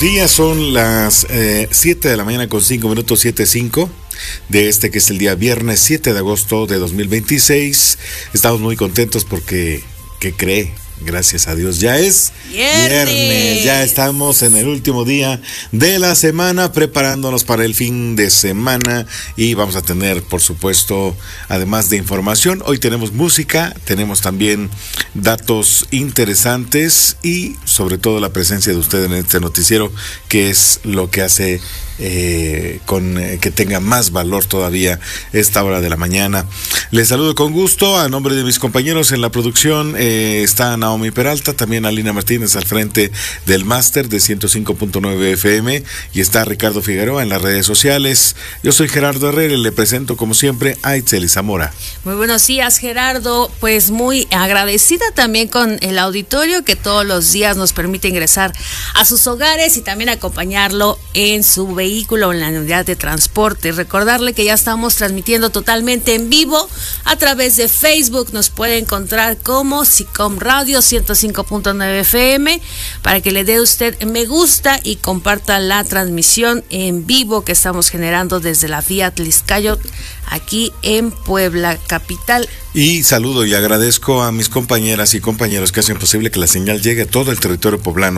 días, son las 7 de la mañana con 5 minutos, 7:05 de que es el día viernes 7 de agosto de 2026. Estamos muy contentos porque, ¿qué cree? Gracias a Dios, ya es viernes, ya estamos en el último día de la semana, preparándonos para el fin de semana y vamos a tener, por supuesto, además de información, hoy tenemos música, tenemos también datos interesantes y sobre todo la presencia de usted en este noticiero, que es lo que hace que tenga más valor todavía esta hora de la mañana. Les saludo con gusto a nombre de mis compañeros en la producción. Está Naomi Peralta, también Alina Martínez al frente del máster de 105.9 FM y está Ricardo Figueroa en las redes sociales. Yo soy Gerardo Herrera y le presento como siempre a Itzel Zamora. Muy buenos días, Gerardo, pues muy agradecida también con el auditorio que todos los días nos permite ingresar a sus hogares y también acompañarlo en su vehículo o en la unidad de transporte. Recordarle que ya estamos transmitiendo totalmente en vivo a través de Facebook. Nos puede encontrar como SICOM Radio 105.9 FM para que le dé usted me gusta y comparta la transmisión en vivo que estamos generando desde la vía Tliscayot aquí en Puebla capital. Y saludo y agradezco a mis compañeras y compañeros que hacen posible que la señal llegue a todo el territorio poblano